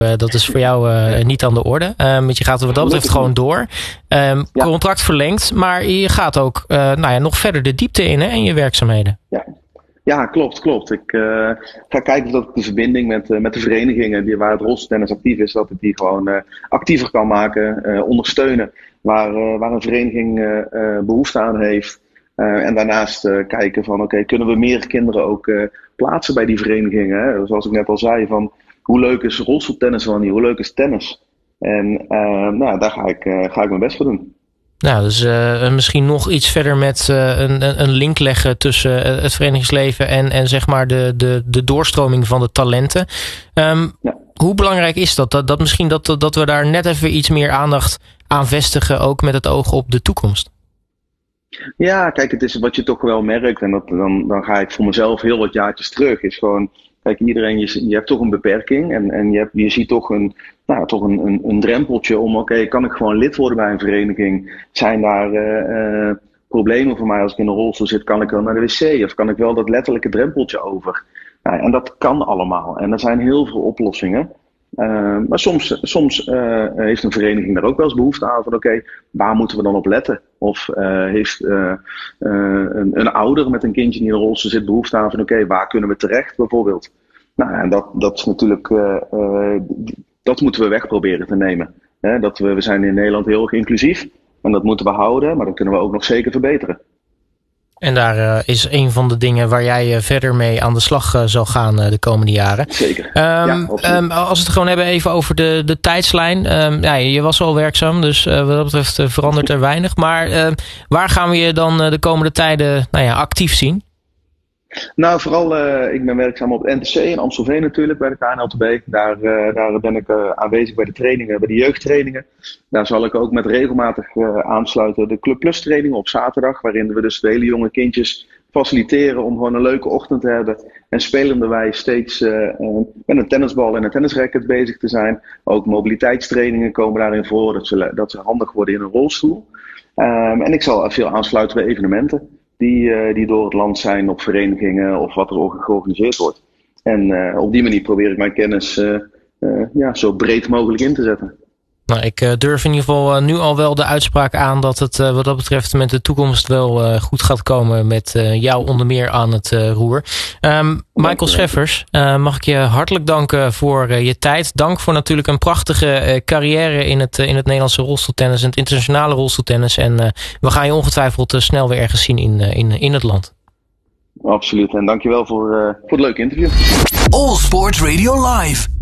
Dat is voor jou niet aan de orde. Want je gaat wat dat betreft gewoon door. Contract verlengd, maar je gaat ook nog verder de diepte in in je werkzaamheden. Ja, klopt. Ik ga kijken of dat ik de verbinding met de verenigingen waar het rolstoeltennis actief is, dat ik die gewoon actiever kan maken, ondersteunen waar een vereniging behoefte aan heeft. En daarnaast kijken van kunnen we meer kinderen ook plaatsen bij die verenigingen. Hè? Zoals ik net al zei, van hoe leuk is rolstoeltennis wel niet, hoe leuk is tennis? En daar ga ik mijn best voor doen. Nou, dus misschien nog iets verder met een link leggen tussen het verenigingsleven en zeg maar de doorstroming van de talenten. Hoe belangrijk is dat? Dat misschien dat we daar net even iets meer aandacht aan vestigen, ook met het oog op de toekomst? Ja, kijk, het is wat je toch wel merkt, en dan ga ik voor mezelf heel wat jaartjes terug, is gewoon, kijk, iedereen, je hebt toch een beperking en je ziet toch een drempeltje om, kan ik gewoon lid worden bij een vereniging? Zijn daar problemen voor mij als ik in een rolstoel zit? Kan ik wel naar de wc? Of kan ik wel dat letterlijke drempeltje over? En dat kan allemaal. En er zijn heel veel oplossingen. Maar soms heeft een vereniging daar ook wel eens behoefte aan van waar moeten we dan op letten? Of heeft een ouder met een kindje die in een rolstoel zit behoefte aan van waar kunnen we terecht bijvoorbeeld? En dat is natuurlijk, dat moeten we weg proberen te nemen. We zijn in Nederland heel erg inclusief en dat moeten we houden, maar dat kunnen we ook nog zeker verbeteren. En daar is een van de dingen waar jij verder mee aan de slag zal gaan de komende jaren. Zeker. Als we het gewoon hebben even over de tijdslijn. Je was al werkzaam, dus wat dat betreft verandert er weinig. Maar waar gaan we je dan de komende tijden actief zien? Nou, vooral, ik ben werkzaam op NTC in Amstelveen natuurlijk, bij de KNLTB. Daar ben ik aanwezig bij de trainingen, bij de jeugdtrainingen. Daar zal ik ook met regelmatig aansluiten de Club Plus trainingen op zaterdag, waarin we dus de hele jonge kindjes faciliteren om gewoon een leuke ochtend te hebben. En spelenderwijs steeds met een tennisbal en een tennisracket bezig te zijn. Ook mobiliteitstrainingen komen daarin voor, dat ze handig worden in een rolstoel. En ik zal veel aansluiten bij evenementen die door het land zijn op verenigingen of wat er georganiseerd wordt. En op die manier probeer ik mijn kennis zo breed mogelijk in te zetten. Nou, ik durf in ieder geval nu al wel de uitspraak aan dat het wat dat betreft met de toekomst wel goed gaat komen met jou onder meer aan het roer. Michael Scheffers, mag ik je hartelijk danken voor je tijd. Dank voor natuurlijk een prachtige carrière in het Nederlandse rolstoeltennis en het internationale rolstoeltennis. En we gaan je ongetwijfeld snel weer ergens zien in het land. Absoluut. En dankjewel voor het leuke interview. All Sport Radio Live.